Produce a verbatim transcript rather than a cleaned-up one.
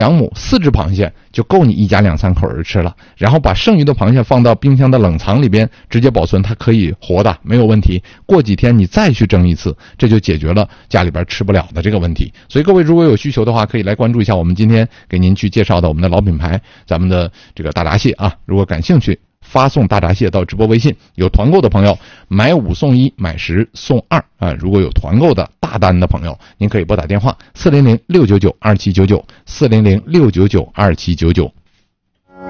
两亩四只螃蟹就够你一家两三口人吃了，然后把剩余的螃蟹放到冰箱的冷藏里边直接保存，它可以活的，没有问题。过几天你再去蒸一次，这就解决了家里边吃不了的这个问题。所以各位如果有需求的话，可以来关注一下我们今天给您去介绍的我们的老品牌，咱们的这个大闸蟹啊，如果感兴趣，发送大闸蟹到直播微信，有团购的朋友买五送一，买十送二啊！如果有团购的大单的朋友，您可以拨打电话四零零六九九二七九九四零零六九九二七九九。